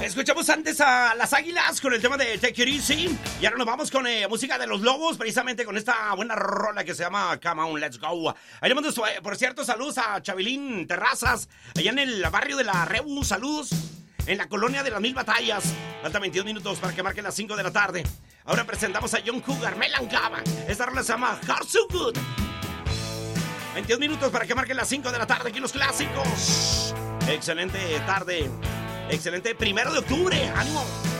Escuchamos antes a Las Águilas con el tema de Take It Easy. Y ahora nos vamos con música de Los Lobos, precisamente con esta buena rola que se llama Come On, Let's Go. Ahí le mando, por cierto, saludos a Chavilín Terrazas, allá en el barrio de la Rebu. Saludos en la colonia de las Mil Batallas. Falta 22 minutos para que marquen las 5 de la tarde. Ahora presentamos a John Cougar Melancaba. Esta rola se llama Heart So Good. 22 minutos para que marquen las 5 de la tarde. Aquí los clásicos. Excelente tarde. Excelente 1 de octubre. ¡Ánimo!